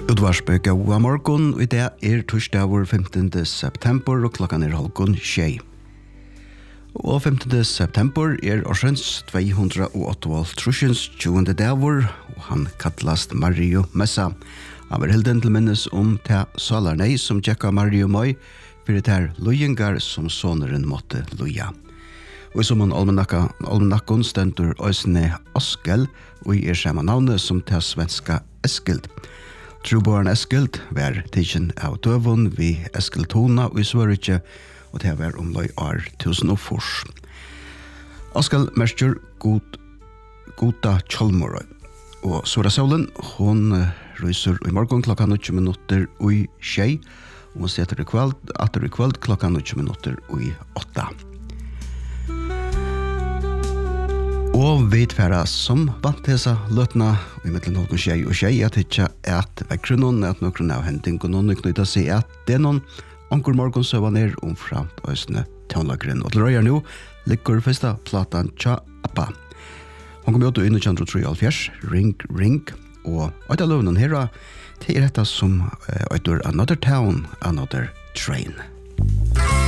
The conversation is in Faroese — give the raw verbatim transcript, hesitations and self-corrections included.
Udvarsbøk av morgon, og i det er torsdag femtende september, og klokkan er halvgån tjei. Og femtende september er årsens tvehundraåttioåttrushens tjuende davor, og han kallast Mario Messa. Han var hilden til minnes om ta salarnei som tjekka Mario Moi, fyrir ter lojengar som soneren måtte loja. Og som han almanakkon stendur Øysne Askel, og er samme navnet som ta svenska Eskild. Truborn Eskild var tidsen av døvun vi Eskildtona og i Sverige, og det var om løy år tusen og fors. Askel merker god, goda Kjolmorøy. Og Sora Saulen, hun ryser i morgen klokka åtte minutter og i tjei, og hun setter i kveld, atter i kveld klokka åtte minutter og i åtta. Og vi tverra som vant hesa løtna i mittlen holden tjei og tjei at hitja at vekkrunnen at nokron av hending og noen knyta seg at det er noen anker morgon søva ned om framt øysene tøvnlagren. Og til røyer nå ligger første platan Tja Appa. Hun kom jo til inn i tjandro tre alfjers, Ring Ring, og et av løvnen her til er dette som uh, Another Town, Another Train.